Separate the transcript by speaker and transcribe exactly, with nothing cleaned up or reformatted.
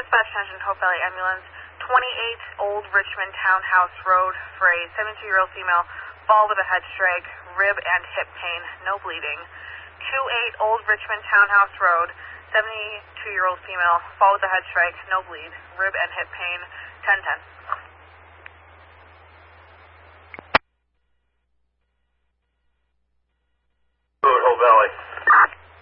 Speaker 1: Dispatch attention, Hope Valley Ambulance. twenty-eight Old Richmond Townhouse Road for a seventy-two-year-old female. Fall with a head strike, rib and hip pain, no bleeding. twenty-eight Old Richmond Townhouse Road, seventy-two-year-old female. Fall with a head strike, no bleed, rib and hip pain, ten ten.